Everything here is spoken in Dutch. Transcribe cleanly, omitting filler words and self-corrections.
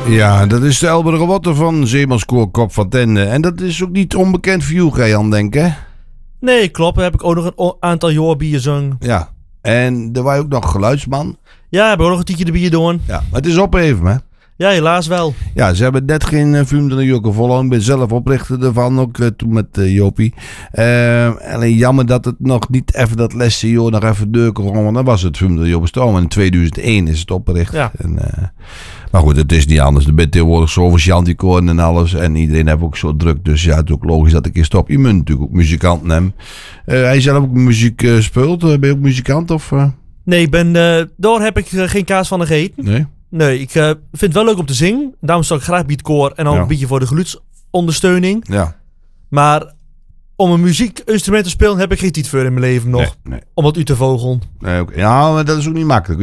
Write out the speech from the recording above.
Ja, dat is de Elbere Robotte van Zeemanskoor Kop van Tende. En dat is ook niet onbekend voor jou, Jan, denk ik, hè? Nee, klopt. Daar heb ik ook nog een aantal jaar bij gezongen. Ja. En er was ook nog geluidsman. Ja, heb ik ook nog een tientje erbij doen. Ja, maar het is opgeven, hè? Ja, helaas wel. Ja, ze hebben net geen film van de Jokke volgen. Ik ben zelf oprichter ervan, ook toen met Jopie. Alleen jammer dat het nog niet even dat lesje joh, nog even deur kon komen. Dan was het film van Joppe Stoom. In 2001 is het opgericht. Ja. Maar goed, het is niet anders. Er bent tegenwoordig zoveel chanticoren en alles. En iedereen heeft ook zo druk. Dus ja, het is ook logisch dat ik hier stop. Je moet natuurlijk ook muzikant nemen. Hij zelf ook muziek speelt. Ben je ook muzikant? Of, Nee, daar heb ik geen kaas van gegeten. Nee? Nee, ik vind het wel leuk om te zingen. Daarom sta ik graag bij het koor en ook een beetje voor de geluidsondersteuning. Ja. Maar om een muziekinstrument te spelen heb ik geen tijd voor in mijn leven nog. Nee. Om wat u te vogelen. Nee, okay. Ja, maar dat is ook niet makkelijk.